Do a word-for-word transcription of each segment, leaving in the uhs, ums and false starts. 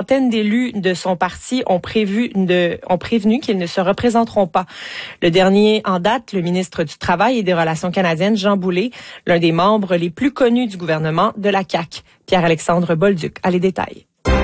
centaine d'élus de son parti ont prévu de, ont prévenu qu'ils ne se représenteront pas. Le dernier en date, le ministre du Travail et des Relations canadiennes, Jean Boulet, l'un des membres les plus connus du gouvernement de la C A Q. Pierre-Alexandre Bolduc a les détails.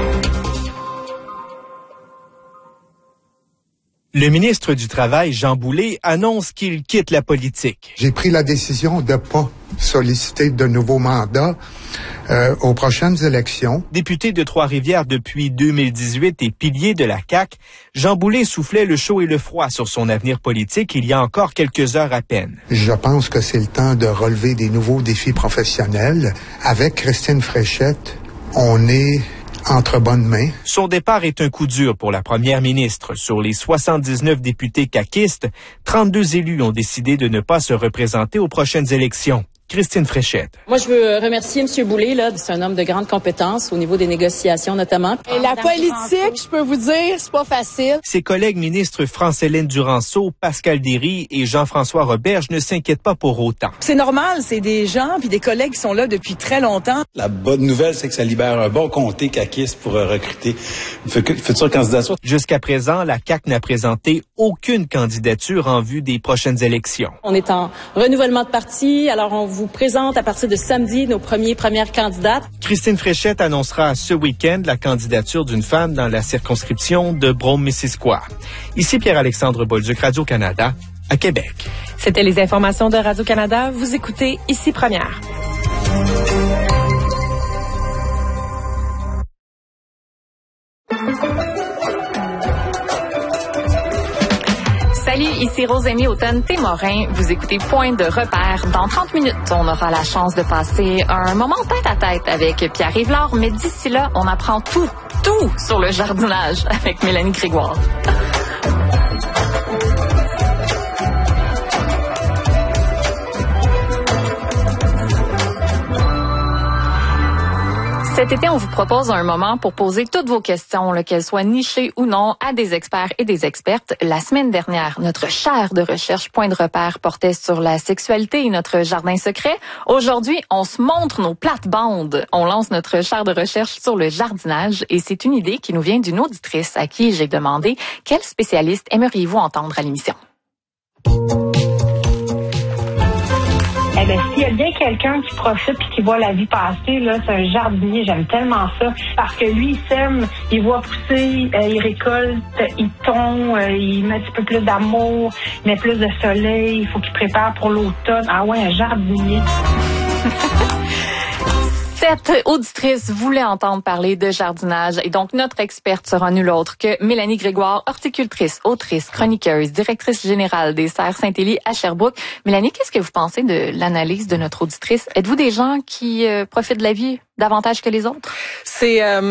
Le ministre du Travail, Jean Boulet, annonce qu'il quitte la politique. J'ai pris la décision de ne pas solliciter de nouveaux mandats euh, aux prochaines élections. Député de Trois-Rivières depuis deux mille dix-huit et pilier de la C A Q, Jean Boulet soufflait le chaud et le froid sur son avenir politique il y a encore quelques heures à peine. Je pense que c'est le temps de relever des nouveaux défis professionnels. Avec Christine Fréchette, on est entre bonnes mains. Son départ est un coup dur pour la première ministre. Sur les soixante-dix-neuf députés caquistes, trente-deux élus ont décidé de ne pas se représenter aux prochaines élections. Christine Fréchette. Moi, je veux remercier M. Boulet. Là, c'est un homme de grande compétence au niveau des négociations, notamment. Et la politique, je peux vous dire, c'est pas facile. Ses collègues ministres France-Hélène Duranceau, Pascal Derry et Jean-François Roberge ne s'inquiètent pas pour autant. C'est normal, c'est des gens puis des collègues qui sont là depuis très longtemps. La bonne nouvelle, c'est que ça libère un bon comté caquiste pour euh, recruter une future candidature. Jusqu'à présent, la C A Q n'a présenté aucune candidature en vue des prochaines élections. On est en renouvellement de parti, alors on vous présente à partir de samedi nos premiers premières candidates. Christine Fréchette annoncera ce week-end la candidature d'une femme dans la circonscription de Brome-Missisquoi. Ici Pierre-Alexandre Bolduc, Radio-Canada, à Québec. C'était les informations de Radio-Canada. Vous écoutez Ici Première. Salut, ici Rosémie Automne-Témorin. Vous écoutez Point de repère. Dans trente minutes, on aura la chance de passer un moment tête-à-tête avec Pierre Yvelard, mais d'ici là, on apprend tout, tout sur le jardinage avec Mélanie Grégoire. Cet été, on vous propose un moment pour poser toutes vos questions, qu'elles soient nichées ou non, à des experts et des expertes. La semaine dernière, notre chaire de recherche Point de repère portait sur la sexualité et notre jardin secret. Aujourd'hui, on se montre nos plates-bandes. On lance notre chaire de recherche sur le jardinage et c'est une idée qui nous vient d'une auditrice à qui j'ai demandé quel spécialiste aimeriez-vous entendre à l'émission? Eh bien, s'il y a bien quelqu'un qui profite et qui voit la vie passer, là, c'est un jardinier. J'aime tellement ça. Parce que lui, il sème, il voit pousser, euh, il récolte, il tond, euh, il met un petit peu plus d'amour, il met plus de soleil, il faut qu'il prépare pour l'automne. Ah ouais, un jardinier. Cette auditrice voulait entendre parler de jardinage et donc notre experte sera nulle autre que Mélanie Grégoire, horticultrice, autrice, chroniqueuse, directrice générale des Serres Saint-Élie à Sherbrooke. Mélanie, qu'est-ce que vous pensez de l'analyse de notre auditrice? Êtes-vous des gens qui euh, profitent de la vie davantage que les autres? C'est... Euh...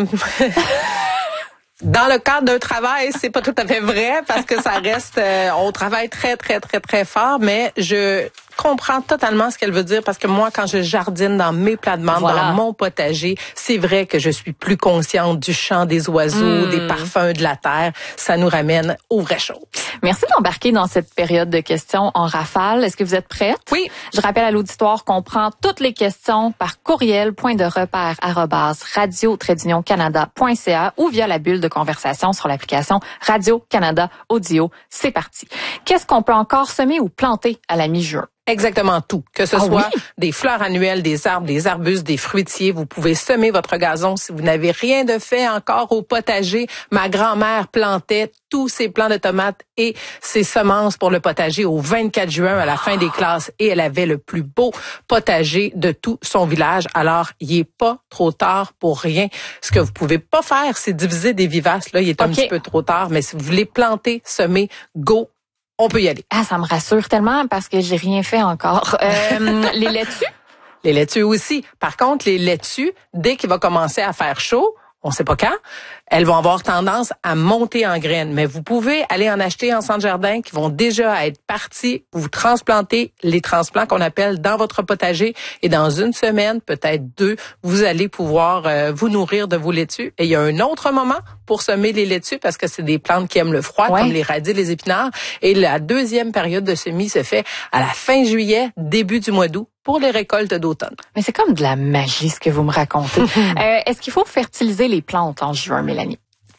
Dans le cadre d'un travail, c'est pas tout à fait vrai parce que ça reste, euh, on travaille très, très, très, très fort, mais je comprends totalement ce qu'elle veut dire parce que moi, quand je jardine dans mes plates-bandes, voilà, dans mon potager, c'est vrai que je suis plus consciente du chant des oiseaux, mmh. des parfums de la terre. Ça nous ramène aux vraies choses. Merci d'embarquer dans cette période de questions en rafale. Est-ce que vous êtes prête? Oui. Je rappelle à l'auditoire qu'on prend toutes les questions par courriel point de repère arobase radio tiret canada point c a ou via la bulle de conversation sur l'application Radio-Canada Audio. C'est parti. Qu'est-ce qu'on peut encore semer ou planter à la mi-juin? Exactement tout. Que ce ah soit oui? des fleurs annuelles, des arbres, des arbustes, des fruitiers. Vous pouvez semer votre gazon si vous n'avez rien de fait encore au potager. Ma grand-mère plantait tous ses plants de tomates et ses semences pour le potager au vingt-quatre juin à la fin des classes et elle avait le plus beau potager de tout son village. Alors, il est pas trop tard pour rien. Ce que vous pouvez pas faire, c'est diviser des vivaces. Là, il est un okay. petit peu trop tard, mais si vous voulez planter, semer, go! On peut y aller. Ah, ça me rassure tellement parce que j'ai rien fait encore. Euh, les laitues? Les laitues aussi. Par contre, les laitues, dès qu'il va commencer à faire chaud, on sait pas quand, elles vont avoir tendance à monter en graines. Mais vous pouvez aller en acheter en centre jardin qui vont déjà être partis. Vous transplantez les transplants qu'on appelle dans votre potager et dans une semaine, peut-être deux, vous allez pouvoir euh, vous nourrir de vos laitues. Et il y a un autre moment pour semer les laitues parce que c'est des plantes qui aiment le froid, ouais. comme les radis, les épinards. Et la deuxième période de semis se fait à la fin juillet, début du mois d'août pour les récoltes d'automne. Mais c'est comme de la magie ce que vous me racontez. euh, est-ce qu'il faut fertiliser les plantes en juin, Mélanie?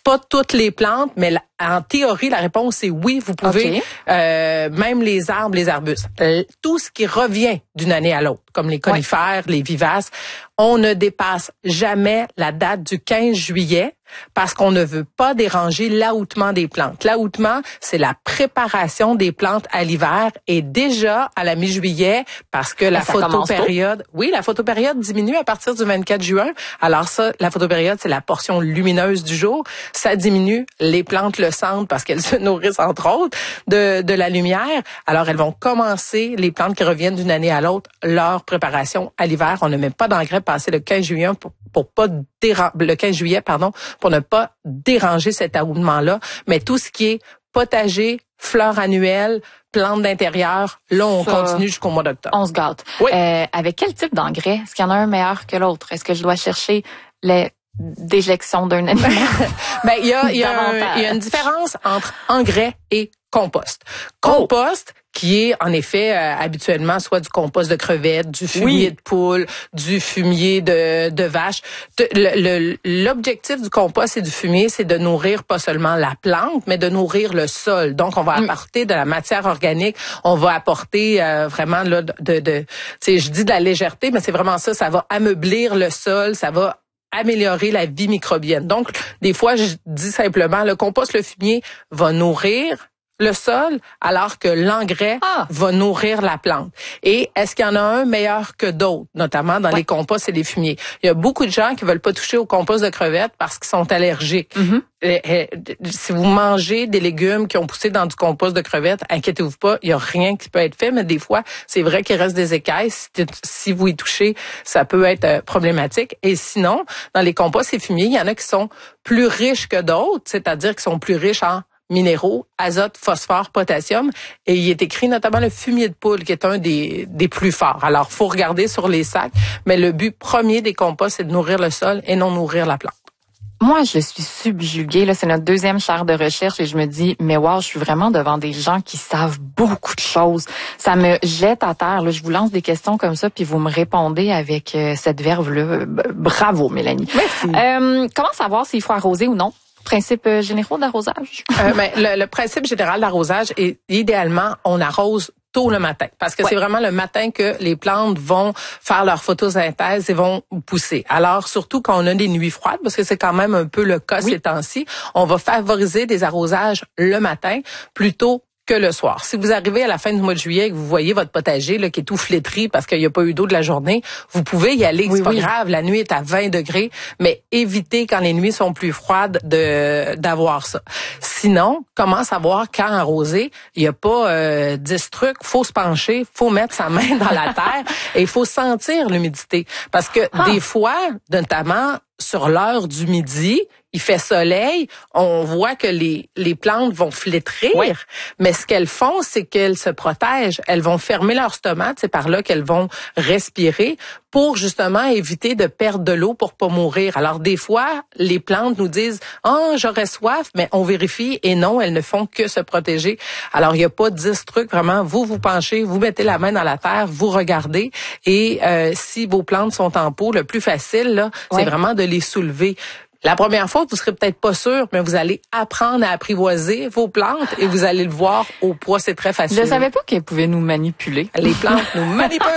pas toutes les plantes, mais la, en théorie, la réponse est oui, vous pouvez, okay. euh, même les arbres, les arbustes, euh, tout ce qui revient d'une année à l'autre, comme les conifères, ouais. les vivaces, on ne dépasse jamais la date du quinze juillet parce qu'on ne veut pas déranger l'aoutement des plantes. L'aoutement, c'est la préparation des plantes à l'hiver et déjà à la mi-juillet parce que la photopériode, oui, la photopériode diminue à partir du vingt-quatre juin. Alors ça, la photopériode, c'est la portion lumineuse du jour. Ça diminue, les plantes le sentent parce qu'elles se nourrissent entre autres de, de la lumière. Alors elles vont commencer, les plantes qui reviennent d'une année à l'autre, leur préparation à l'hiver. On ne met pas d'engrais passer le quinze juillet pour, pour pas déra- le quinze juillet, pardon, pour ne pas déranger cet aoutement-là. Mais tout ce qui est potager, fleurs annuelles, plantes d'intérieur, là, on Ça, continue jusqu'au mois d'octobre. On se gâte. Oui. Euh, avec quel type d'engrais? Est-ce qu'il y en a un meilleur que l'autre? Est-ce que je dois chercher les déjections d'un animal? ben, il y a, il y a, un, il y a une différence entre engrais et compost. Compost, oh. qui est en effet euh, habituellement soit du compost de crevettes, du fumier oui. de poule, du fumier de, de vache. De, le, le, l'objectif du compost et du fumier, c'est de nourrir pas seulement la plante, mais de nourrir le sol. Donc, on va mm. apporter de la matière organique, on va apporter euh, vraiment là, de, de, de tu sais, je dis de la légèreté, mais c'est vraiment ça, ça va ameublir le sol, ça va améliorer la vie microbienne. Donc, des fois, je dis simplement, le compost, le fumier va nourrir le sol, alors que l'engrais ah. va nourrir la plante. Et est-ce qu'il y en a un meilleur que d'autres, notamment dans ouais. les composts et les fumiers? Il y a beaucoup de gens qui veulent pas toucher au compost de crevettes parce qu'ils sont allergiques. Mm-hmm. Et, et, si vous mangez des légumes qui ont poussé dans du compost de crevettes, inquiétez-vous pas, il y a rien qui peut être fait, mais des fois, c'est vrai qu'il reste des écailles. Si, si vous y touchez, ça peut être euh, problématique. Et sinon, dans les composts et fumiers, il y en a qui sont plus riches que d'autres, c'est-à-dire qui sont plus riches en minéraux, azote, phosphore, potassium, et il est écrit notamment le fumier de poule qui est un des des plus forts. Alors, faut regarder sur les sacs, mais le but premier des composts, c'est de nourrir le sol et non nourrir la plante. Moi, je suis subjuguée. Là, c'est notre deuxième chaire de recherche et je me dis, mais wow, je suis vraiment devant des gens qui savent beaucoup de choses. Ça me jette à terre. Là, je vous lance des questions comme ça, puis vous me répondez avec euh, cette verve-là. Bravo, Mélanie. Merci. Euh, comment savoir s'il faut arroser ou non? Principe généraux d'arrosage? euh, ben, le, le principe général d'arrosage est, idéalement, on arrose tôt le matin. Parce que ouais. c'est vraiment le matin que les plantes vont faire leur photosynthèse et vont pousser. Alors, surtout quand on a des nuits froides, parce que c'est quand même un peu le cas oui. ces temps-ci, on va favoriser des arrosages le matin plutôt que le soir. Si vous arrivez à la fin du mois de juillet et que vous voyez votre potager là, qui est tout flétri parce qu'il n'y a pas eu d'eau de la journée, vous pouvez y aller, oui, c'est pas oui. grave, la nuit est à vingt degrés, mais évitez quand les nuits sont plus froides de d'avoir ça. Sinon, comment savoir quand arroser? Il n'y a pas euh, dix trucs, faut se pencher, faut mettre sa main dans la terre et il faut sentir l'humidité. Parce que ah. des fois, notamment sur l'heure du midi, il fait soleil, on voit que les les plantes vont flétrir, oui. mais ce qu'elles font, c'est qu'elles se protègent. Elles vont fermer leur stomac, c'est par là qu'elles vont respirer pour justement éviter de perdre de l'eau pour pas mourir. Alors des fois, les plantes nous disent « Ah, oh, j'aurais soif », mais on vérifie et non, elles ne font que se protéger. Alors il y a pas dix trucs, vraiment, vous vous penchez, vous mettez la main dans la terre, vous regardez et euh, si vos plantes sont en pot, le plus facile, là, ouais. c'est vraiment de les soulever. La première fois, vous serez peut-être pas sûr, mais vous allez apprendre à apprivoiser vos plantes et vous allez le voir au poids, c'est très facile. Je savais pas qu'elles pouvaient nous manipuler. Les plantes nous manipulent.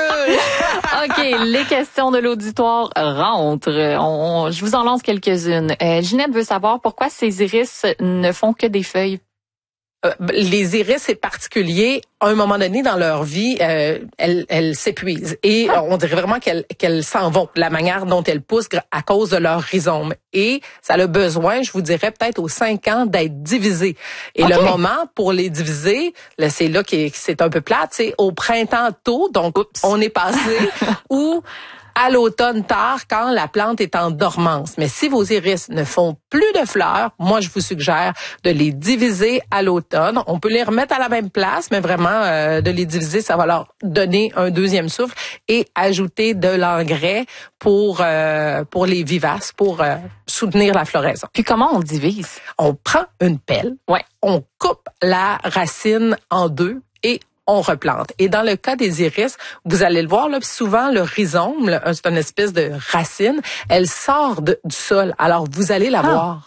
OK, les questions de l'auditoire rentrent. On, on, je vous en lance quelques-unes. Euh, Ginette veut savoir pourquoi ces iris ne font que des feuilles. Euh, les iris, c'est particulier. À un moment donné dans leur vie, euh, elles, elles s'épuisent et ah. on dirait vraiment qu'elles, qu'elles s'en vont. La manière dont elles poussent à cause de leur rhizome. Et ça a besoin, je vous dirais, peut-être aux cinq ans d'être divisées. Et okay. le moment pour les diviser, là, c'est là que c'est un peu plate, c'est au printemps tôt, donc Oups. on est passé où à l'automne tard, quand la plante est en dormance. Mais si vos iris ne font plus de fleurs, moi, je vous suggère de les diviser à l'automne. On peut les remettre à la même place, mais vraiment, euh, de les diviser, ça va leur donner un deuxième souffle et ajouter de l'engrais pour euh, pour les vivaces, pour euh, soutenir la floraison. Puis comment on divise? On prend une pelle, ouais. on coupe la racine en deux et on replante. Et dans le cas des iris, vous allez le voir, là, souvent le rhizome, là, c'est une espèce de racine, elle sort de, du sol. Alors, vous allez la ah. voir.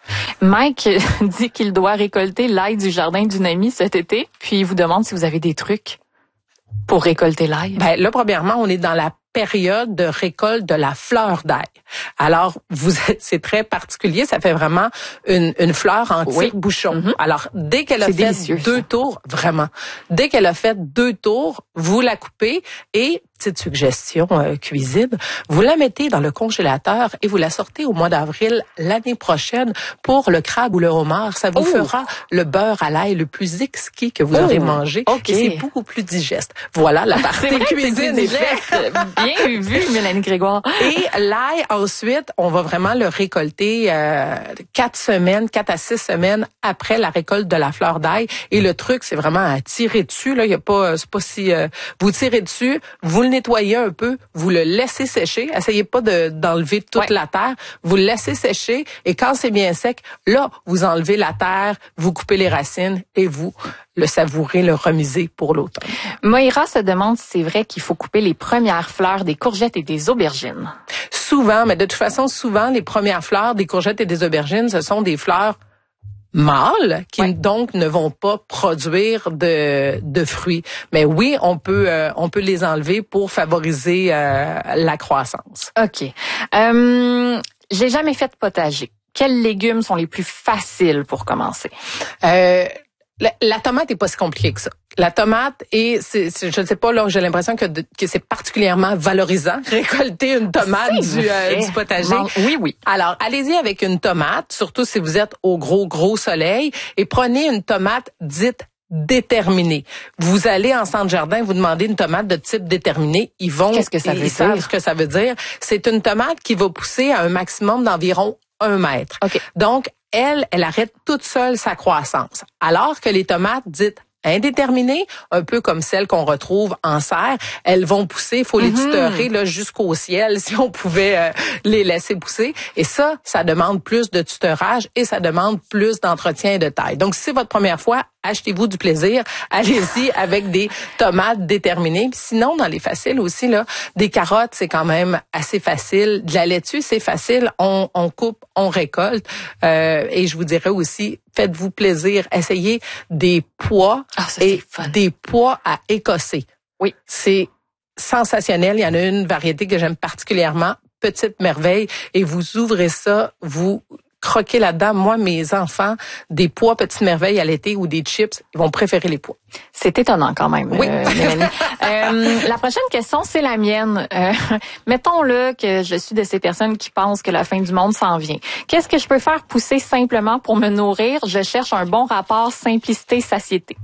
Mike dit qu'il doit récolter l'ail du jardin d'une amie cet été, puis il vous demande si vous avez des trucs pour récolter l'ail. Ben là, premièrement, on est dans la période de récolte de la fleur d'ail. Alors, vous êtes, c'est très particulier, ça fait vraiment une, une fleur en tire-bouchon. Oui. Mm-hmm. Alors, dès qu'elle a fait deux ça. tours, vraiment, dès qu'elle a fait deux tours, vous la coupez et, petite suggestion euh, cuisine, vous la mettez dans le congélateur et vous la sortez au mois d'avril l'année prochaine pour le crabe ou le homard. Ça vous oh. fera le beurre à l'ail le plus exquis que vous oh. aurez mangé. Okay. Et c'est beaucoup plus digeste. Voilà, la partie vrai, cuisine est faite. Bien vu, Mélanie Grégoire. Et l'ail, ensuite, on va vraiment le récolter euh, quatre semaines, quatre à six semaines après la récolte de la fleur d'ail. Et le truc, c'est vraiment à tirer dessus. Là, il y a pas, c'est pas si euh, vous tirez dessus, vous le nettoyez un peu, vous le laissez sécher. Essayez pas de, d'enlever toute ouais. la terre. Vous le laissez sécher et quand c'est bien sec, là, vous enlevez la terre, vous coupez les racines et vous le savourez, le remisez pour l'automne. Moïra se demande si c'est vrai qu'il faut couper les premières fleurs des courgettes et des aubergines. Souvent, mais de toute façon, souvent, les premières fleurs des courgettes et des aubergines, ce sont des fleurs mâles qui ouais. donc ne vont pas produire de de fruits. Mais oui, on peut euh, on peut les enlever pour favoriser euh, la croissance. OK. Euh, j'ai jamais fait de potager. Quels légumes sont les plus faciles pour commencer? Euh La, la tomate est pas si compliquée que ça. La tomate est, c'est, c'est, je ne sais pas, là, j'ai l'impression que, de, que c'est particulièrement valorisant récolter une tomate du, euh, du potager. Bon, oui, oui. Alors, allez-y avec une tomate, surtout si vous êtes au gros, gros soleil, et prenez une tomate dite déterminée. Vous allez en centre jardin, vous demandez une tomate de type déterminé, ils vont, qu'est-ce que ça veut ils dire? savent ce que ça veut dire. C'est une tomate qui va pousser à un maximum d'environ un mètre. Okay. Donc, elle, elle arrête toute seule sa croissance. Alors que les tomates dites indéterminées, un peu comme celles qu'on retrouve en serre, elles vont pousser, il faut les mm-hmm. tutorer là jusqu'au ciel si on pouvait euh, les laisser pousser. Et ça, ça demande plus de tutorage et ça demande plus d'entretien et de taille. Donc, si c'est votre première fois, achetez-vous du plaisir, allez-y avec des tomates déterminées. Puis sinon, dans les faciles aussi, là, des carottes, c'est quand même assez facile. De la laitue, c'est facile. On, on coupe, on récolte. Euh, et je vous dirais aussi, faites-vous plaisir. Essayez des pois ah, ça, et des pois à écosser. Oui. C'est sensationnel. Il y en a une variété que j'aime particulièrement, Petite Merveille. Et vous ouvrez ça, vous croquer là-dedans. Moi, mes enfants, des pois Petite Merveille à l'été ou des chips, ils vont préférer les pois. C'est étonnant quand même, oui. euh, Mélanie. euh, la prochaine question, c'est la mienne. Euh, mettons-le que je suis de ces personnes qui pensent que la fin du monde s'en vient. Qu'est-ce que je peux faire pousser simplement pour me nourrir? Je cherche un bon rapport simplicité-satiété.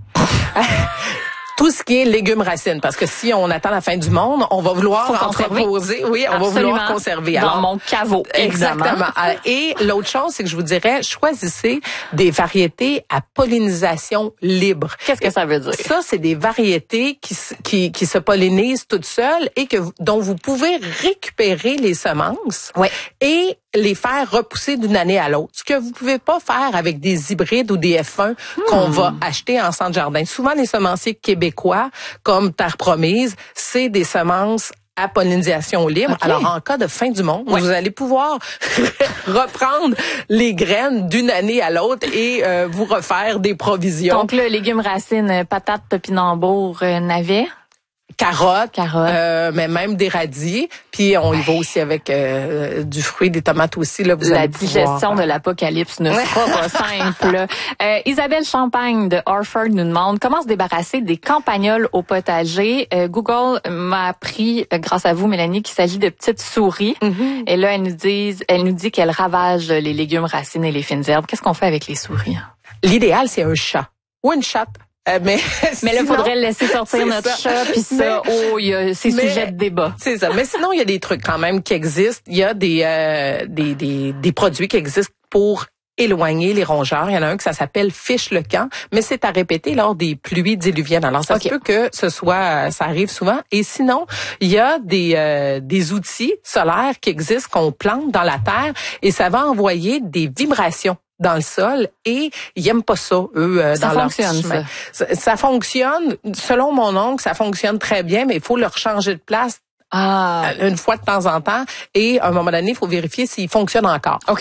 Tout ce qui est légumes racines, parce que si on attend la fin du monde, on va vouloir Faut entreposer, oui, on Absolument. va vouloir conserver. Alors, dans mon caveau, évidemment. Exactement. Et l'autre chose, c'est que je vous dirais, choisissez des variétés à pollinisation libre. Qu'est-ce que ça veut dire? Ça, c'est des variétés qui, qui, qui se pollinisent toutes seules et que dont vous pouvez récupérer les semences ouais. et les faire repousser d'une année à l'autre. Ce que vous pouvez pas faire avec des hybrides ou des F un hmm. qu'on va acheter en centre jardin. Souvent, les semenciers québécois, comme Terre Promise, c'est des semences à pollinisation libre. Okay. Alors, en cas de fin du monde, ouais. vous allez pouvoir reprendre les graines d'une année à l'autre et euh, vous refaire des provisions. Donc, le légume racine, patate, topinambour, euh, navet. Carottes, Carottes. Euh, mais même des radis. Puis on y va aussi avec euh, du fruit, des tomates aussi. Là, vous La allez digestion pouvoir... de l'apocalypse ne sera pas simple. Euh, Isabelle Champagne de Harford nous demande comment se débarrasser des campagnols au potager. Euh, Google m'a appris, euh, grâce à vous, Mélanie, qu'il s'agit de petites souris. Mm-hmm. Et là, elle nous dit, elle nous dit qu'elle ravage les légumes racines et les fines herbes. Qu'est-ce qu'on fait avec les souris? L'idéal, c'est un chat ou une chatte. Euh, mais mais là, il faudrait laisser sortir notre ça. chat, puis ça, oh, il y a ces sujets de débat. C'est ça. Mais sinon, il y a des trucs quand même qui existent. Il y a des, euh, des, des, des produits qui existent pour éloigner les rongeurs. Il y en a un que ça s'appelle Fiche le camp, mais c'est à répéter lors des pluies diluviennes. Alors, ça okay. se peut que ce soit, ça arrive souvent. Et sinon, il y a des, euh, des outils solaires qui existent qu'on plante dans la terre et ça va envoyer des vibrations dans le sol et ils aiment pas ça, eux, euh, ça dans leur fonctionne, chemin. Ça. ça. Ça fonctionne, selon mon oncle, ça fonctionne très bien, mais il faut leur changer de place ah. une fois de temps en temps et à un moment donné, il faut vérifier s'il fonctionne encore. OK.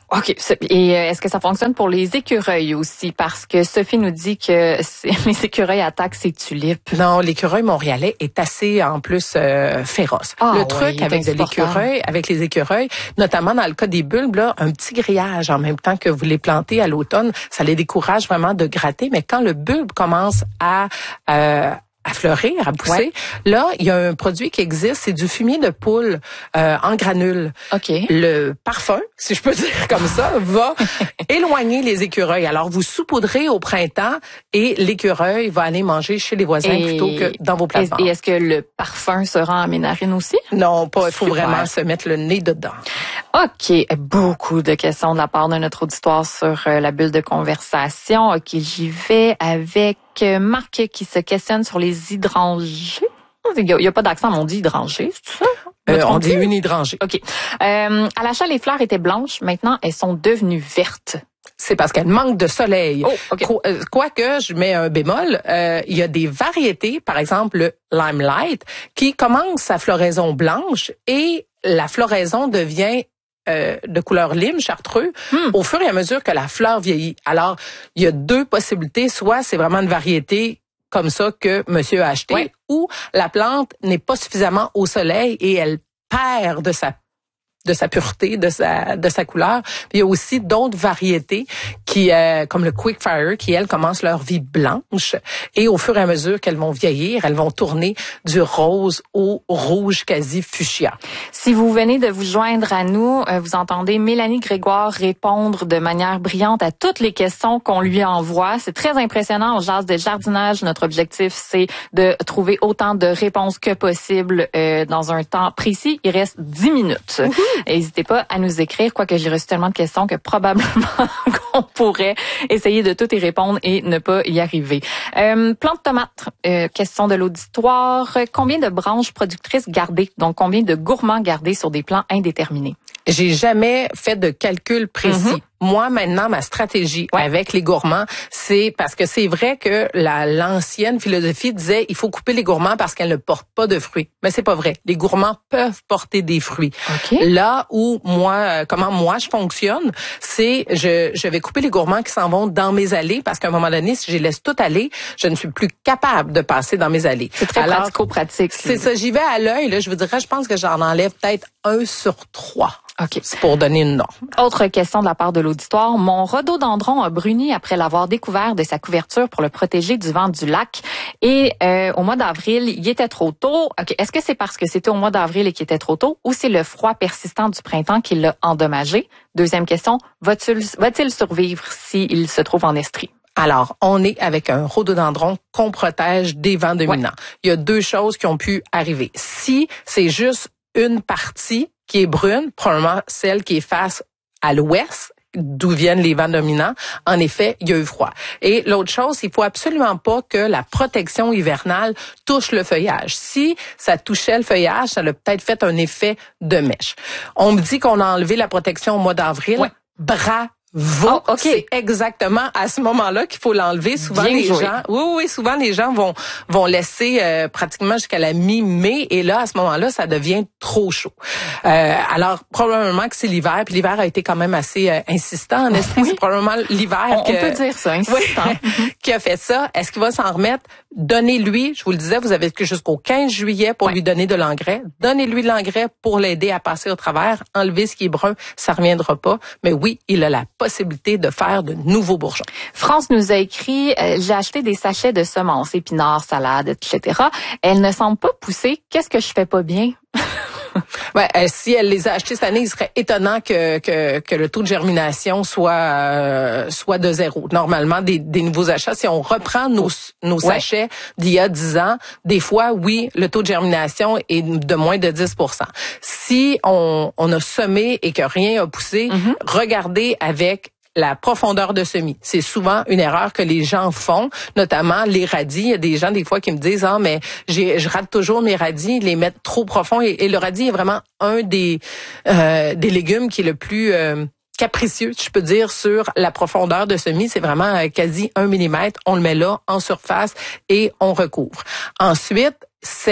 OK. Et est-ce que ça fonctionne pour les écureuils aussi? Parce que Sophie nous dit que les écureuils attaquent ses tulipes. Non, l'écureuil montréalais est assez, en plus, euh, féroce. Ah, le ouais, truc avec de l'écureuil, avec les écureuils, notamment dans le cas des bulbes, là, un petit grillage en même temps que vous les plantez à l'automne, ça les décourage vraiment de gratter. Mais quand le bulbe commence à... Euh, à fleurir, à pousser. Ouais. Là, il y a un produit qui existe, c'est du fumier de poule euh, en granules. OK. Le parfum, si je peux dire comme ça, va éloigner les écureuils. Alors, vous saupoudrez au printemps et l'écureuil va aller manger chez les voisins et plutôt que dans vos plates-bandes. Et est-ce que le parfum se rend à mes narines aussi? Non, pas. Il faut vraiment se mettre le nez dedans. OK. Beaucoup de questions de la part de notre auditoire sur la bulle de conversation. OK, j'y vais avec Marc qui se questionne sur les hydrangées. Il n'y a, a pas d'accent, mais on dit hydrangées, c'est ça? Euh, on dit une hydrangée. OK. Euh, à l'achat, les fleurs étaient blanches. Maintenant, elles sont devenues vertes. C'est parce qu'elles manquent de soleil. Oh, okay. Quoique, je mets un bémol, euh, il y a des variétés, par exemple le Limelight, qui commence sa floraison blanche et la floraison devient Euh, de couleur lime, chartreux, hmm. au fur et à mesure que la fleur vieillit. Alors, il y a deux possibilités. Soit c'est vraiment une variété comme ça que monsieur a acheté, ouais. ou la plante n'est pas suffisamment au soleil et elle perd de sa de sa pureté, de sa de sa couleur. Puis il y a aussi d'autres variétés qui euh, comme le Quickfire qui elles commencent leur vie blanche et au fur et à mesure qu'elles vont vieillir, elles vont tourner du rose au rouge quasi fuchsia. Si vous venez de vous joindre à nous, vous entendez Mélanie Grégoire répondre de manière brillante à toutes les questions qu'on lui envoie. C'est très impressionnant. On jase de jardinage. Notre objectif, c'est de trouver autant de réponses que possible euh, dans un temps précis. Il reste dix minutes. N'hésitez pas à nous écrire, quoique j'ai reçu tellement de questions que probablement qu'on pourrait essayer de tout y répondre et ne pas y arriver. Euh, plante tomate, euh, question de l'auditoire. Combien de branches productrices garder? Donc, combien de gourmands garder sur des plants indéterminés? J'ai jamais fait de calcul précis. Mm-hmm. Moi, maintenant, ma stratégie ouais. avec les gourmands, c'est parce que c'est vrai que la l'ancienne philosophie disait il faut couper les gourmands parce qu'elles ne portent pas de fruits. Mais c'est pas vrai. Les gourmands peuvent porter des fruits. Okay. Là où moi, comment moi je fonctionne, c'est je je vais couper les gourmands qui s'en vont dans mes allées parce qu'à un moment donné, si je les laisse tout aller, je ne suis plus capable de passer dans mes allées. C'est très Alors, pratico-pratique. C'est ça. J'y vais à l'œil. Là, je vous dirais, je pense que j'en enlève peut-être un sur trois. OK. C'est pour donner une norme. Autre question de la part de l'auditoire. Mon rhododendron a bruni après l'avoir découvert de sa couverture pour le protéger du vent du lac. Et euh, au mois d'avril, il était trop tôt. OK. Est-ce que c'est parce que c'était au mois d'avril et qu'il était trop tôt ou c'est le froid persistant du printemps qui l'a endommagé? Deuxième question. Va-t-il, va-t-il survivre s'il se trouve en estrie? Alors, on est avec un rhododendron qu'on protège des vents dominants. Ouais. Il y a deux choses qui ont pu arriver. Si c'est juste une partie qui est brune, probablement celle qui est face à l'ouest, d'où viennent les vents dominants. En effet, il y a eu froid. Et l'autre chose, il faut absolument pas que la protection hivernale touche le feuillage. Si ça touchait le feuillage, ça a peut-être fait un effet de mèche. On me dit qu'on a enlevé la protection au mois d'avril. Ouais. Bravo. Oh, okay. C'est exactement à ce moment-là qu'il faut l'enlever. Souvent Bien les joué. gens, oui, oui, souvent les gens vont vont laisser euh, pratiquement jusqu'à la mi-mai et là à ce moment-là ça devient trop chaud. Euh, alors probablement que c'est l'hiver, puis l'hiver a été quand même assez euh, insistant en estrie. Oui. C'est probablement l'hiver. On, que, on peut dire ça, insistant. Oui, qui a fait ça. Est-ce qu'il va s'en remettre? Donnez-lui, je vous le disais, vous avez jusqu'au quinze juillet pour ouais. lui donner de l'engrais. Donnez-lui de l'engrais pour l'aider à passer au travers. Enlevez ce qui est brun, ça reviendra pas. Mais oui, il a la possibilité de faire de nouveaux bourgeons. France nous a écrit, euh, j'ai acheté des sachets de semences, épinards, salades, et cetera. Elles ne semblent pas pousser. Qu'est-ce que je fais pas bien? Ouais, euh, si elle les a achetés cette année, il serait étonnant que que, que le taux de germination soit euh, soit de zéro. Normalement, des, des nouveaux achats, si on reprend nos nos ouais. sachets d'il y a dix ans, des fois, oui, le taux de germination est de moins de dix pour cent. Si on on a semé et que rien a poussé, mm-hmm. regardez avec la profondeur de semis. C'est souvent une erreur que les gens font, notamment les radis. Il y a des gens, des fois, qui me disent, ah, mais j'ai, je rate toujours mes radis, les mettre trop profond. Et, et le radis est vraiment un des, euh, des légumes qui est le plus euh, capricieux, je peux dire, sur la profondeur de semis. C'est vraiment euh, quasi un millimètre. On le met là, en surface, et on recouvre. Ensuite, cet été,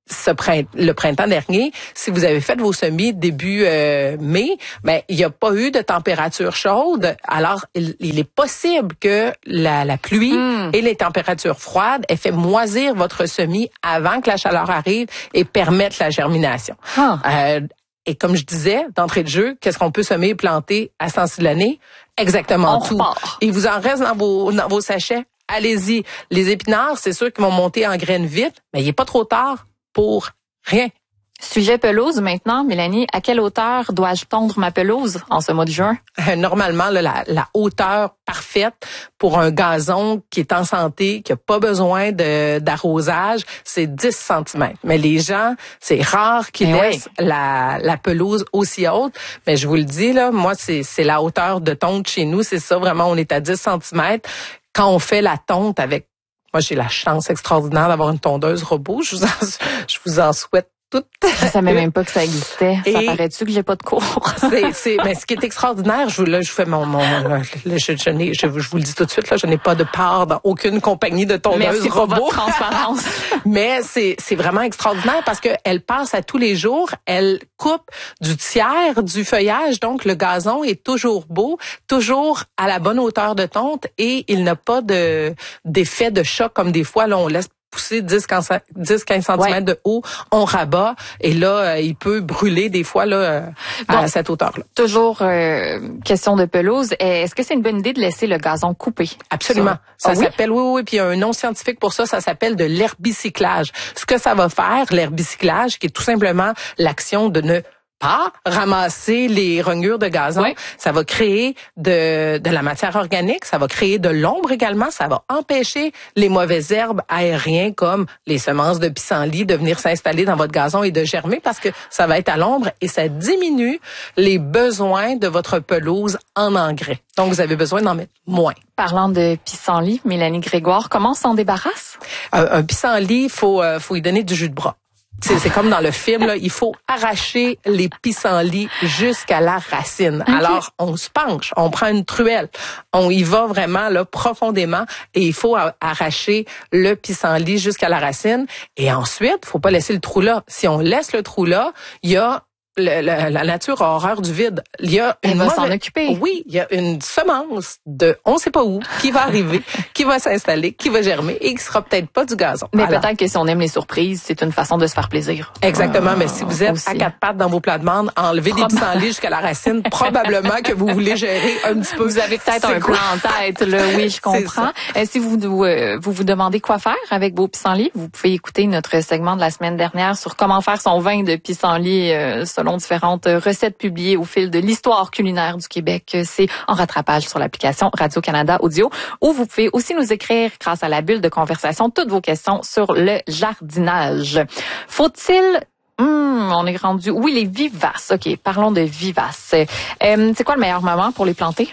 ce print, le printemps dernier, si vous avez fait vos semis début euh, mai, ben il n'y a pas eu de température chaude. Alors, il, il est possible que la, la pluie mm. et les températures froides aient fait moisir votre semis avant que la chaleur arrive et permettent la germination. Ah. Euh, et comme je disais, d'entrée de jeu, qu'est-ce qu'on peut semer et planter à ce temps-ci de l'année? Exactement On tout. repart. Il vous en reste dans vos, dans vos sachets. Allez-y. Les épinards, c'est sûr qu'ils vont monter en graines vite, mais il n'est pas trop tard pour rien. Sujet pelouse maintenant, Mélanie, à quelle hauteur dois-je tondre ma pelouse en ce mois de juin? Euh, normalement, là, la, la hauteur parfaite pour un gazon qui est en santé, qui n'a pas besoin de, d'arrosage, c'est dix centimètres. Mais les gens, c'est rare qu'ils Mais laissent oui. la, la pelouse aussi haute. Mais je vous le dis, là, moi, c'est, c'est la hauteur de tonte chez nous. C'est ça, vraiment, on est à dix centimètres. Quand on fait la tonte avec Moi, j'ai la chance extraordinaire d'avoir une tondeuse robot. Je vous en, je vous en souhaite toutes. Je savais même pas que ça existait. Et ça paraît-tu que j'ai pas de cours? c'est, c'est, mais ce qui est extraordinaire, je vous, là, je fais mon, mon, là, je, je, n'ai, je, je vous le dis tout de suite, là, je n'ai pas de part dans aucune compagnie de tondeuses Merci pour robot. votre transparence. Mais c'est, c'est vraiment extraordinaire parce que elle passe à tous les jours, elle coupe du tiers du feuillage, donc le gazon est toujours beau, toujours à la bonne hauteur de tonte et il n'a pas de, d'effet de choc comme des fois, là, on laisse pousser dix à quinze centimètres ouais. de haut, on rabat et là, euh, il peut brûler des fois là euh, à bon, cette hauteur-là. Toujours euh, question de pelouse. Est-ce que c'est une bonne idée de laisser le gazon coupé? Absolument. Ça, ça ah, s'appelle, oui, oui, oui, puis il y a un nom scientifique pour ça, ça s'appelle de l'herbicyclage. Ce que ça va faire, l'herbicyclage, qui est tout simplement l'action de ne pas ramasser les rognures de gazon, oui. ça va créer de, de la matière organique, ça va créer de l'ombre également, ça va empêcher les mauvaises herbes aériennes comme les semences de pissenlit de venir s'installer dans votre gazon et de germer parce que ça va être à l'ombre et ça diminue les besoins de votre pelouse en engrais. Donc, vous avez besoin d'en mettre moins. Parlant de pissenlit, Mélanie Grégoire, comment on s'en débarrasse? Un, un pissenlit, faut, euh, faut y donner du jus de bras. C'est, c'est comme dans le film, là, il faut arracher les pissenlits jusqu'à la racine. Okay. Alors, on se penche, on prend une truelle, on y va vraiment là profondément et il faut arracher le pissenlit jusqu'à la racine. Et ensuite, faut pas laisser le trou là. Si on laisse le trou là, il y a Le, le, la nature a horreur du vide. Il y a Elle une va mauvaise... s'en occuper. Oui, il y a une semence de on sait pas où qui va arriver, qui va s'installer, qui va germer et qui sera peut-être pas du gazon. Mais Alors, peut-être que si on aime les surprises, c'est une façon de se faire plaisir. Exactement, ah, mais si vous êtes aussi. à quatre pattes dans vos plates-bandes, enlevez Proba- des pissenlits jusqu'à la racine, probablement que vous voulez gérer un petit peu. Vous avez peut-être c'est un quoi? plan en tête, là. Oui, je comprends. Euh, si vous, euh, vous vous demandez quoi faire avec vos pissenlits, vous pouvez écouter notre segment de la semaine dernière sur comment faire son vin de pissenlit euh, selon différentes recettes publiées au fil de l'histoire culinaire du Québec. C'est en rattrapage sur l'application Radio-Canada Audio, où vous pouvez aussi nous écrire grâce à la bulle de conversation toutes vos questions sur le jardinage. Faut-il Hum, on est rendu. Oui, les vivaces. OK, parlons de vivaces. Euh, c'est quoi le meilleur moment pour les planter?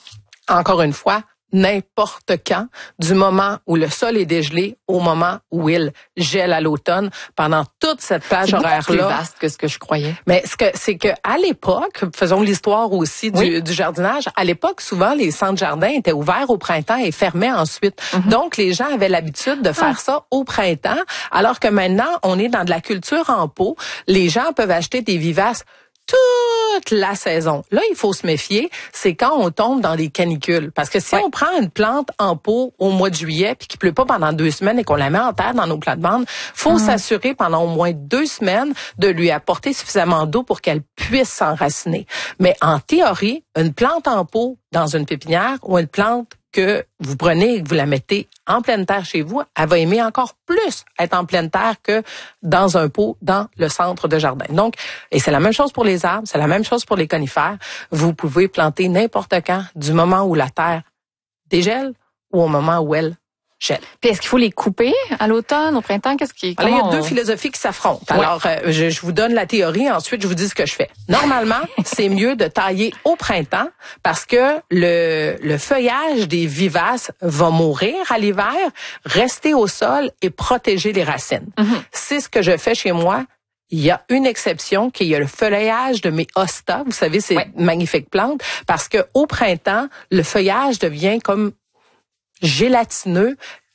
Encore une fois, n'importe quand, du moment où le sol est dégelé au moment où il gèle à l'automne, pendant toute cette plage horaire-là. C'est beaucoup plus vaste que ce que je croyais. Mais ce que c'est que à l'époque, faisons l'histoire aussi du, oui. du jardinage. À l'époque, souvent les centres jardins étaient ouverts au printemps et fermés ensuite. Mm-hmm. Donc les gens avaient l'habitude de faire ah. ça au printemps, alors que maintenant on est dans de la culture en pot. Les gens peuvent acheter des vivaces toute la saison. Là, il faut se méfier, c'est quand on tombe dans des canicules. Parce que si ouais. on prend une plante en pot au mois de juillet puis qu'il pleut pas pendant deux semaines et qu'on la met en terre dans nos plates-bandes, faut mmh. s'assurer pendant au moins deux semaines de lui apporter suffisamment d'eau pour qu'elle puisse s'enraciner. Mais en théorie, une plante en pot dans une pépinière ou une plante que vous prenez et que vous la mettez en pleine terre chez vous, elle va aimer encore plus être en pleine terre que dans un pot dans le centre de jardin. Donc, et c'est la même chose pour les arbres, c'est la même chose pour les conifères. Vous pouvez planter n'importe quand, du moment où la terre dégèle ou au moment où elle gèle. Puis est-ce qu'il faut les couper à l'automne, au printemps? Qu'est-ce qui Alors, il y a on... deux philosophies qui s'affrontent. Ouais. Alors, euh, je, je vous donne la théorie, ensuite je vous dis ce que je fais. Normalement, c'est mieux de tailler au printemps parce que le, le feuillage des vivaces va mourir à l'hiver, rester au sol et protéger les racines. Mm-hmm. C'est ce que je fais chez moi. Il y a une exception qui est le feuillage de mes hostas. Vous savez, ces ouais. magnifiques plantes, parce que au printemps, le feuillage devient comme gélatineux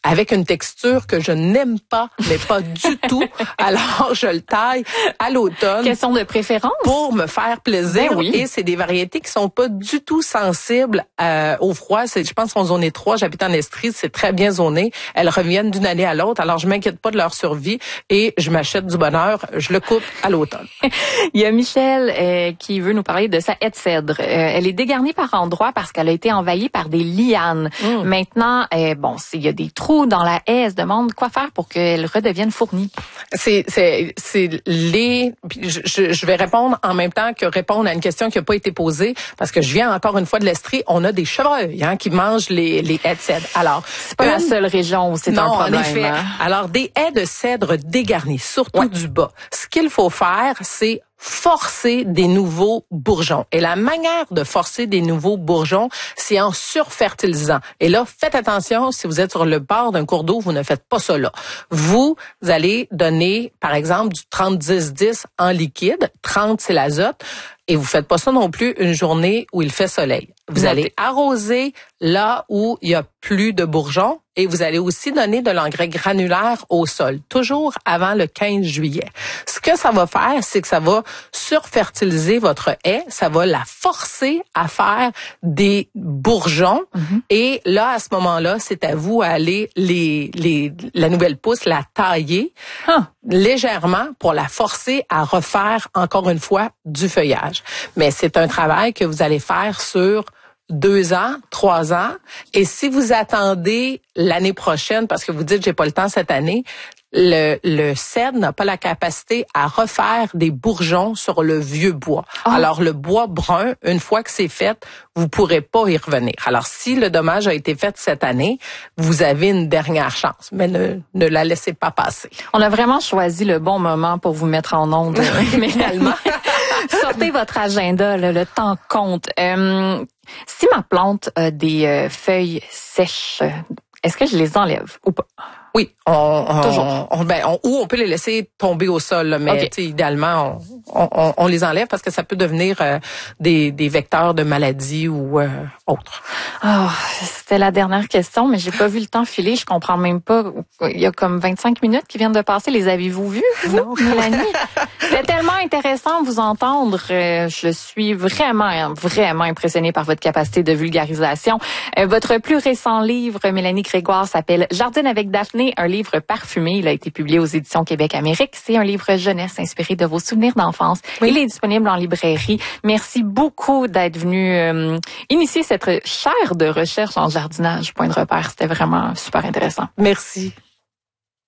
avec une texture que je n'aime pas, mais pas du tout. Alors, je le taille à l'automne. Question de préférence. Pour me faire plaisir. Ben oui. Et c'est des variétés qui sont pas du tout sensibles euh, au froid. C'est, je pense qu'en zone trois, j'habite en Estrie, c'est très bien zoné. Elles reviennent d'une année à l'autre. Alors, je m'inquiète pas de leur survie et je m'achète du bonheur. Je le coupe à l'automne. Il y a Michel euh, qui veut nous parler de sa haie de cèdre. Euh, elle est dégarnie par endroits parce qu'elle a été envahie par des lianes. Mm. Maintenant, euh, bon, il y a des trous dans la haie. Elle se demande quoi faire pour qu'elle redevienne fournie. C'est, c'est, c'est les. Je, je, je vais répondre en même temps que répondre à une question qui n'a pas été posée parce que je viens encore une fois de l'Estrie. On a des chevreuils hein, qui mangent les, les haies de cèdre. Alors, c'est pas une... la seule région où c'est non, un problème. En effet. Hein? Alors, des haies de cèdre dégarnies, surtout ouais. du bas. Ce qu'il faut faire, c'est forcer des nouveaux bourgeons. Et la manière de forcer des nouveaux bourgeons, c'est en surfertilisant. Et là, faites attention, si vous êtes sur le bord d'un cours d'eau, vous ne faites pas ça là. Vous, vous allez donner, par exemple, du trente dix dix en liquide. trente, c'est l'azote. Et vous faites pas ça non plus une journée où il fait soleil. Vous Notez. allez arroser là où il y a plus de bourgeons et vous allez aussi donner de l'engrais granulaire au sol, toujours avant le quinze juillet. Ce que ça va faire, c'est que ça va surfertiliser votre haie, ça va la forcer à faire des bourgeons mm-hmm. et là, à ce moment-là, c'est à vous à aller les, les, la nouvelle pousse, la tailler huh. légèrement pour la forcer à refaire encore une fois du feuillage. Mais c'est un travail que vous allez faire sur deux ans, trois ans. Et si vous attendez l'année prochaine, parce que vous dites j'ai pas le temps cette année, le, le cèdre n'a pas la capacité à refaire des bourgeons sur le vieux bois. Oh. Alors le bois brun, une fois que c'est fait, vous pourrez pas y revenir. Alors si le dommage a été fait cette année, vous avez une dernière chance, mais ne, ne la laissez pas passer. On a vraiment choisi le bon moment pour vous mettre en onde, mais finalement. Sortez votre agenda, là, le temps compte. Euh, si ma plante a des euh, feuilles sèches, est-ce que je les enlève ou pas? Oui, on, on, Toujours. On, ben, on, ou on peut les laisser tomber au sol, là, mais okay. idéalement, on, on, on les enlève parce que ça peut devenir euh, des, des vecteurs de maladies ou euh, autres. Oh, c'était la dernière question, mais j'ai pas vu le temps filer. Je comprends même pas. Il y a comme vingt-cinq minutes qui viennent de passer. Les avez-vous vus, vous, non. Mélanie? C'était tellement intéressant de vous entendre. Euh, je suis vraiment, vraiment impressionnée par votre capacité de vulgarisation. Euh, votre plus récent livre, Mélanie Grégoire, s'appelle Jardine avec Daphné, un livre parfumé. Il a été publié aux éditions Québec-Amérique. C'est un livre jeunesse inspiré de vos souvenirs d'enfance. Oui. Il est disponible en librairie. Merci beaucoup d'être venu euh, initier cette chaire de recherche en jardinage. Point de repère. C'était vraiment super intéressant. Merci.